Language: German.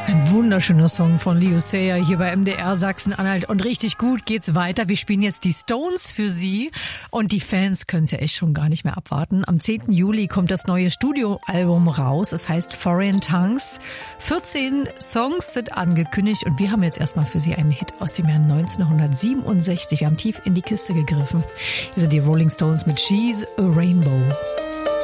Ein wunderschöner Song von Leo Sayer hier bei MDR Sachsen-Anhalt. Und richtig gut geht's weiter. Wir spielen jetzt die Stones für Sie. Und die Fans können es ja echt schon gar nicht mehr abwarten. Am 10. Juli kommt das neue Studioalbum raus. Es heißt Foreign Tongues. 14 Songs sind angekündigt. Und wir haben jetzt erstmal für Sie einen Hit aus dem Jahr 1967. Wir haben tief in die Kiste gegriffen. Hier sind die Rolling Stones mit She's a Rainbow.